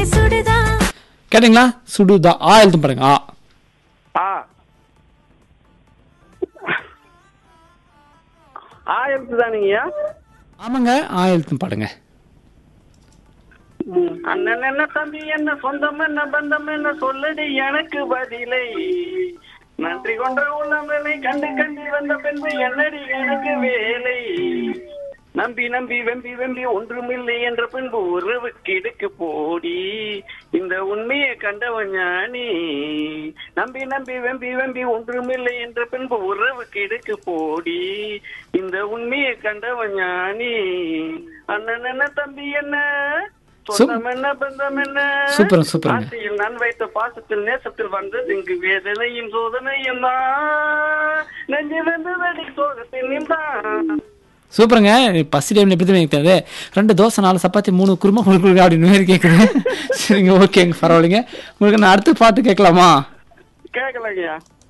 கேட்டீங்களா? சுடுதா. ஆ எழுத்து பாருங்க. ஆ ஆ ஆ எழுத்து தானுங்கய்யா. ஆமாங்க. ஆ எழுத்து பாடுங்க. அண்ணன் என்ன தம்பி என்ன சொந்தம் என்ன பந்தம் என்ன சொல்லடி எனக்கு பதிலை நன்றி கொன்ற உள்ளவனை கண்டு கண்டு வந்த பின்பு என்னடி எனக்கு வேலை நம்பி நம்பி வெம்பி வெம்பி ஒன்றுமில்லை என்ற பின்பு உறவுக்கு இடுக்கு போடி இந்த உண்மையை கண்டவன் ஞானி நம்பி நம்பி வெம்பி வெம்பி ஒன்றுமில்லை என்ற பின்பு உறவுக்கு இடுக்கு போடி இந்த உண்மையை கண்டவன் ஞானி அண்ணன் என்ன தம்பி என்ன சொந்தம் என்ன பந்தம் என்ன சூப்பருங்க. ஆசையில் நான் வைத்த பாசத்தில் நேசத்தில் வந்தது இங்கு வேதனையும் சோதனையும் தான் நெஞ்சு வெந்ததடி சோகத்தில் தான். சூப்பருங்க. பசி டைம்ல எப்படி எனக்கு தெரியாது, 2 தோசை 4 சப்பாத்தி 3 குருமா கொடுக்குறீங்க அப்படின்னு மாதிரி கேட்குறேன். சரிங்க, ஓகேங்க, பரவாயில்லைங்க. உங்களுக்கு நான் அடுத்த பாட்டு கேட்கலாமா? கேட்கலையா?